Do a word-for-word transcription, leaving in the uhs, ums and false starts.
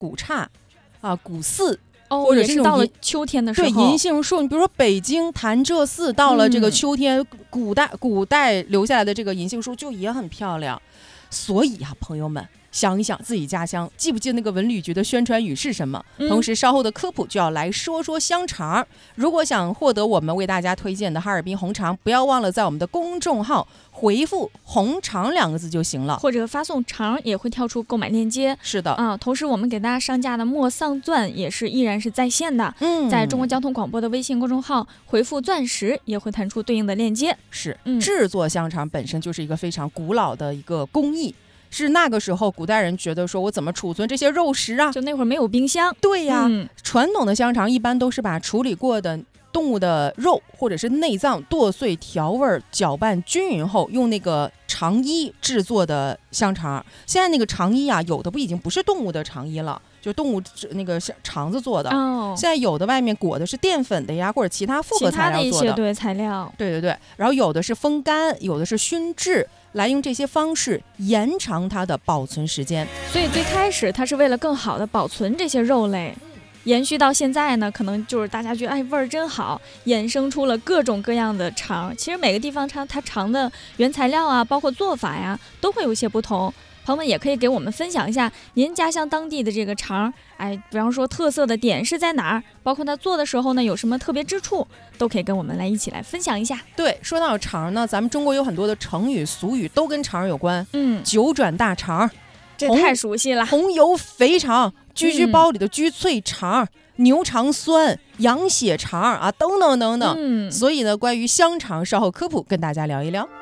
古刹啊、古寺。 哦， 或者是到了秋天的时候， 对银杏树，你比如说北京潭柘寺，到了这个秋天，嗯、古代古代留下来的这个银杏树就也很漂亮。所以啊，朋友们，想一想自己家乡，记不记得那个文旅局的宣传语是什么？嗯、同时，稍后的科普就要来说说香肠。如果想获得我们为大家推荐的哈尔滨红肠，不要忘了在我们的公众号回复红肠两个字就行了， 或者发送肠也会跳出购买链接。 是的啊，同时我们给大家上架的莫丧钻也是依然是在线的，嗯，在中国交通广播的微信公众号回复钻石也会弹出对应的链接。 是，嗯、制作香肠本身就是一个非常古老的一个工艺，是那个时候古代人觉得说我怎么储存这些肉食啊？ 就那会儿没有冰箱。 对呀，嗯、传统的香肠一般都是把处理过的动物的肉或者是内脏剁碎调味搅拌均匀后，用那个肠衣制作的香肠。现在那个肠衣啊，有的不已经不是动物的肠衣了，就动物那个肠子做的。哦，现在有的外面裹的是淀粉的呀，或者其他复合材料做的。 其他的一些对材料。 对对对，然后有的是风干，有的是熏制，来用这些方式延长它的保存时间。 所以最开始它是为了更好的保存这些肉类。延续到现在呢，可能就是大家觉得哎味儿真好，衍生出了各种各样的肠。其实每个地方它它肠的原材料啊，包括做法呀，都会有些不同。朋友们也可以给我们分享一下您家乡当地的这个肠，哎，比方说特色的点是在哪儿，包括它做的时候呢有什么特别之处，都可以跟我们来一起来分享一下。 对，说到肠呢，咱们中国有很多的成语俗语都跟肠有关。嗯，九转大肠， 这太熟悉了。 红油肥肠，居居包里的居脆肠、嗯、牛肠酸、羊血肠啊，等等等等。嗯，所以呢，关于香肠稍后科普跟大家聊一聊。